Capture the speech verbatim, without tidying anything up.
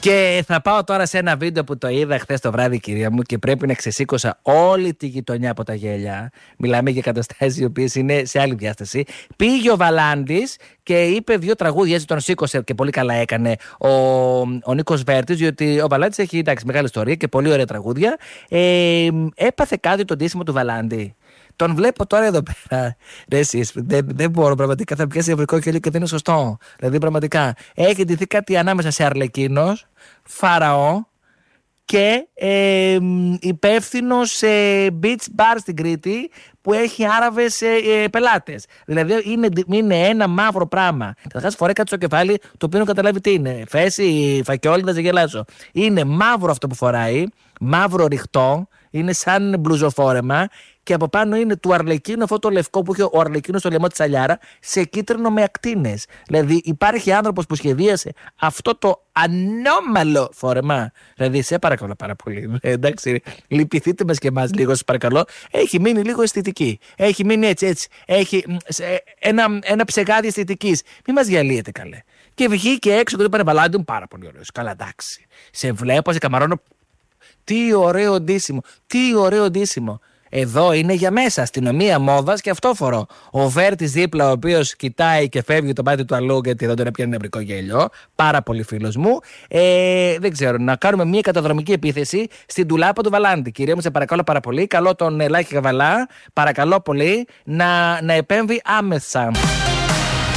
Και θα πάω τώρα σε ένα βίντεο που το είδα χθες το βράδυ, κυρία μου, και πρέπει να ξεσήκωσα όλη τη γειτονιά από τα γέλια. Μιλάμε για καταστάσεις οι οποίες είναι σε άλλη διάσταση. Πήγε ο Βαλάντης και είπε δύο τραγούδια, έτσι τον σήκωσε και πολύ καλά έκανε ο, ο Νίκος Βέρτης, διότι ο Βαλάντης έχει, εντάξει, μεγάλη ιστορία και πολύ ωραία τραγούδια. Ε, έπαθε κάτι το ντύσιμο του Βαλάντη. Τον βλέπω τώρα εδώ πέρα. Ρε, εσείς, δεν, δεν μπορώ πραγματικά. Θα πιάσει ευρικό χέρι και δεν είναι σωστό. Δηλαδή, πραγματικά έχει ντυθεί κάτι ανάμεσα σε Αρλεκίνος, Φαραώ και ε, υπεύθυνο σε beach bar στην Κρήτη που έχει Άραβες ε, ε, πελάτες. Δηλαδή είναι, είναι ένα μαύρο πράγμα. Καταρχάς φοράει κάτι στο κεφάλι το οποίο καταλάβει τι είναι. Φέση, φακιόλι, θα σε γελάσω. Είναι μαύρο αυτό που φοράει, μαύρο ρηχτό, είναι σαν μπλουζοφόρεμα. Και από πάνω είναι του Αρλεκίνου αυτό το λευκό που είχε ο Αρλεκίνος στο λαιμό της Σαλιάρα σε κίτρινο με ακτίνες. Δηλαδή υπάρχει άνθρωπος που σχεδίασε αυτό το ανώμαλο φόρεμα. Δηλαδή σε παρακαλώ πάρα πολύ. Ε, εντάξει, λυπηθείτε μας και εμάς λίγο, σας παρακαλώ. Έχει μείνει λίγο αισθητική. Έχει μείνει έτσι, έτσι. Έχει ένα, ένα ψεγάδι αισθητικής. Μη μας διαλύετε καλέ. Και βγήκε έξω και το είπανε Βαλάντι μου πάρα πολύ ωραίος. Καλά, εντάξει. Σε βλέπω, σε καμαρώνω. Τι ωραίο ντύσιμο. Τι ωραίο ντύσιμο. Εδώ είναι για μέσα, αστυνομία μόδας και αυτόφορο. Ο Βέρτης δίπλα, ο οποίος κοιτάει και φεύγει το μάτι του αλλού, γιατί δεν τον έπιανε νευρικό γέλιο. Πάρα πολύ φίλος μου. Ε, δεν ξέρω, να κάνουμε μια καταδρομική επίθεση στην ντουλάπα του Βαλάντη. Κυρία μου, σε παρακαλώ πάρα πολύ. Καλώ τον Λάκη Καβαλά, παρακαλώ πολύ, να, να επέμβει άμεσα.